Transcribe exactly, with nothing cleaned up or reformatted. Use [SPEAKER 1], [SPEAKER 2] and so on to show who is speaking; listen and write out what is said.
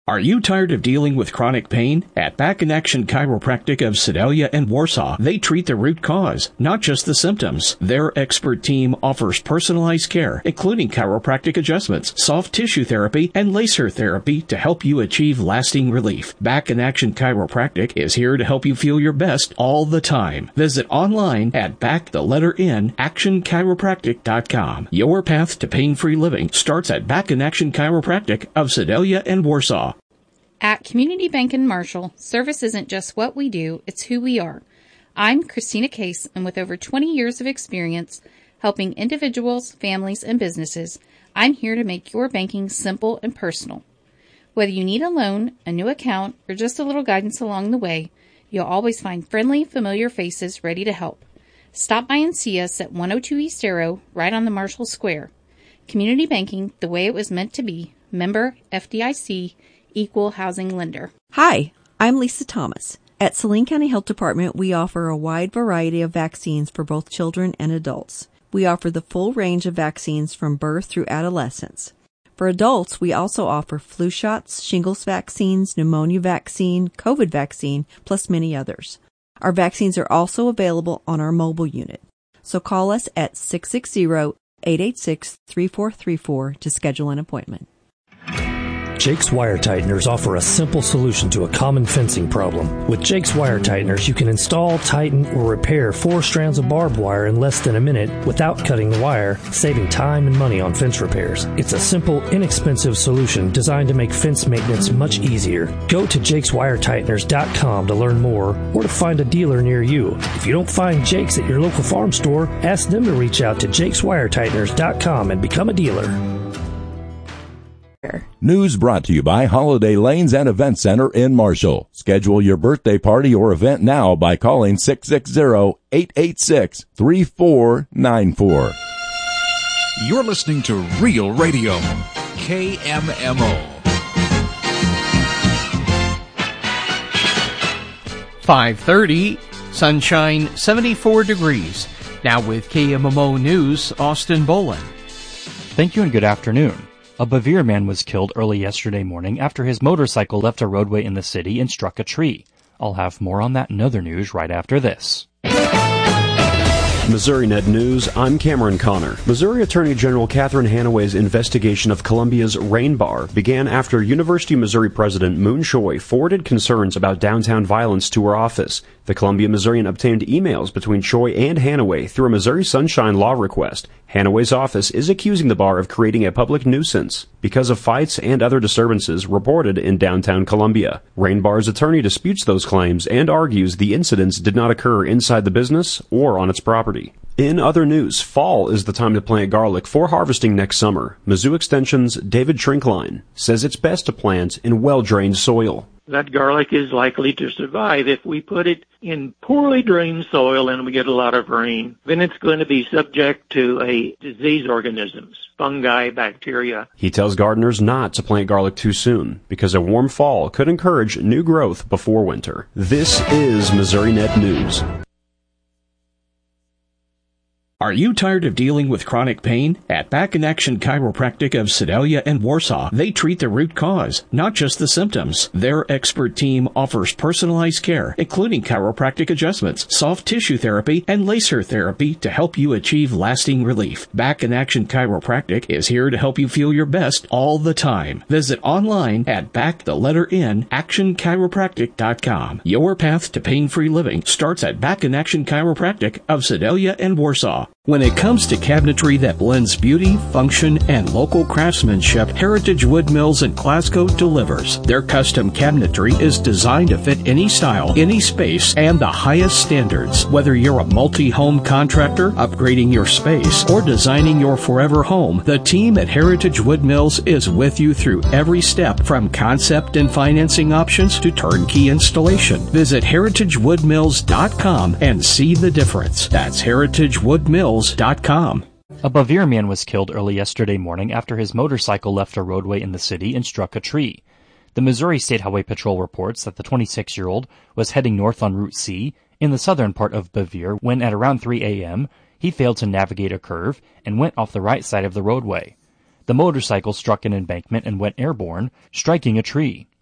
[SPEAKER 1] Are you tired of dealing with chronic pain? At Back in Action Chiropractic of Sedalia and Warsaw, they treat the root cause, not just the symptoms. Their expert team offers personalized care, including chiropractic adjustments, soft tissue therapy, and laser therapy to help you achieve lasting relief. Back in Action Chiropractic is here to help you feel your best all the time. Visit online at back the letter N action chiropractic dot com. Your path to pain-free living starts at Back in Action Chiropractic of Sedalia and Warsaw.
[SPEAKER 2] At Community Bank in Marshall, service isn't just what we do, it's who we are. I'm Christina Case, and with over twenty years of experience helping individuals, families, and businesses, I'm here to make your banking simple and personal. Whether you need a loan, a new account, or just a little guidance along the way, you'll always find friendly, familiar faces ready to help. Stop by and see us at one oh two East Arrow, right on the Marshall Square. Community banking, the way it was meant to be. Member F D I C, Equal Housing Lender.
[SPEAKER 3] Hi, I'm Lisa Thomas. At Saline County Health Department, we offer a wide variety of vaccines for both children and adults. We offer the full range of vaccines from birth through adolescence. For adults, we also offer flu shots, shingles vaccines, pneumonia vaccine, COVID vaccine, plus many others. Our vaccines are also available on our mobile unit. So call us at six six zero, eight eight six, three four three four to schedule an appointment.
[SPEAKER 4] Jake's Wire Tighteners offer a simple solution to a common fencing problem. With Jake's Wire Tighteners, you can install, tighten, or repair four strands of barbed wire in less than a minute without cutting the wire, saving time and money on fence repairs. It's a simple, inexpensive solution designed to make fence maintenance much easier. Go to jakes wire tighteners dot com to learn more or to find a dealer near you. If you don't find Jake's at your local farm store, ask them to reach out to jakes wire tighteners dot com and become a dealer.
[SPEAKER 5] News brought to you by Holiday Lanes and Event Center in Marshall. Schedule your birthday party or event now by calling six six zero, eight eight six, three four nine four.
[SPEAKER 6] You're listening to Real Radio, K M M O.
[SPEAKER 7] five thirty, sunshine, seventy-four degrees. Now with K M M O News, Austin Bolin.
[SPEAKER 8] Thank you and good afternoon. A Bevere man was killed early yesterday morning after his motorcycle left a roadway in the city and struck a tree. I'll have more on that and other news right after this.
[SPEAKER 9] MissouriNet News, I'm Cameron Connor. Missouri Attorney General Catherine Hanaway's investigation of Columbia's Rain Bar began after University of Missouri President Moon Choi forwarded concerns about downtown violence to her office. The Columbia Missourian obtained emails between Choi and Hanaway through a Missouri Sunshine Law request. Hanaway's office is accusing the bar of creating a public nuisance because of fights and other disturbances reported in downtown Columbia. Rain Bar's attorney disputes those claims and argues the incidents did not occur inside the business or on its property. In other news, fall is the time to plant garlic for harvesting next summer. Mizzou Extension's David Trinkline says it's best to plant in well-drained soil.
[SPEAKER 10] That garlic is likely to survive. If we put it in poorly drained soil and we get a lot of rain, then it's going to be subject to a disease organisms, fungi, bacteria.
[SPEAKER 9] He tells gardeners not to plant garlic too soon because a warm fall could encourage new growth before winter. This is MissouriNet News.
[SPEAKER 1] Are you tired of dealing with chronic pain? At Back in Action Chiropractic of Sedalia and Warsaw, they treat the root cause, not just the symptoms. Their expert team offers personalized care, including chiropractic adjustments, soft tissue therapy, and laser therapy to help you achieve lasting relief. Back in Action Chiropractic is here to help you feel your best all the time. Visit online at back the letter N action chiropractic dot com. Your path to pain-free living starts at Back in Action Chiropractic of Sedalia and Warsaw. When it comes to cabinetry that blends beauty, function, and local craftsmanship, Heritage Wood Mills in Glasgow delivers. Their custom cabinetry is designed to fit any style, any space, and the highest standards. Whether you're a multi-home contractor, upgrading your space, or designing your forever home, the team at Heritage Wood Mills is with you through every step, from concept and financing options to turnkey installation. Visit heritage wood mills dot com and see the difference. That's heritage wood mills dot com.
[SPEAKER 8] A Bevere man was killed early yesterday morning after his motorcycle left a roadway in the city and struck a tree. The Missouri State Highway Patrol reports that the twenty-six-year-old was heading north on Route C in the southern part of Bevere when at around three a.m. he failed to navigate a curve and went off the right side of the roadway. The motorcycle struck an embankment and went airborne, striking a tree.